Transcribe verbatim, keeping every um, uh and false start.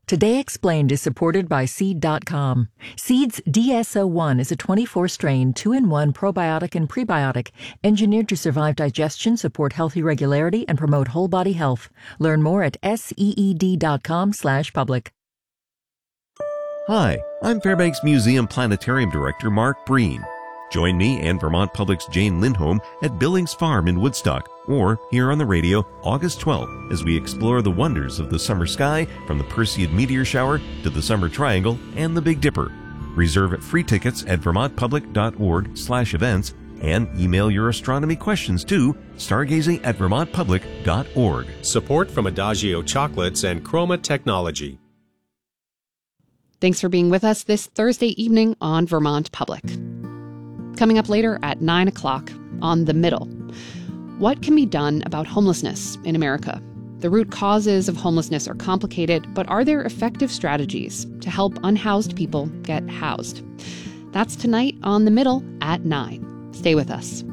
Today Explained is supported by Seed dot com. Seed's D S O one is a twenty-four strain, two in one probiotic and prebiotic, engineered to survive digestion, support healthy regularity, and promote whole body health. Learn more at seed dot com slash public. Hi, I'm Fairbanks Museum Planetarium Director Mark Breen. Join me and Vermont Public's Jane Lindholm at Billings Farm in Woodstock, or here on the radio August twelfth as we explore the wonders of the summer sky, from the Perseid meteor shower to the Summer Triangle and the Big Dipper. Reserve free tickets at vermontpublic.org slash events and email your astronomy questions to stargazing at vermontpublic.org. Support from Adagio Chocolates and Chroma Technology. Thanks for being with us this Thursday evening on Vermont Public. Coming up later at nine o'clock on The Middle. What can be done about homelessness in America? The root causes of homelessness are complicated, but are there effective strategies to help unhoused people get housed? That's tonight on The Middle at nine. Stay with us.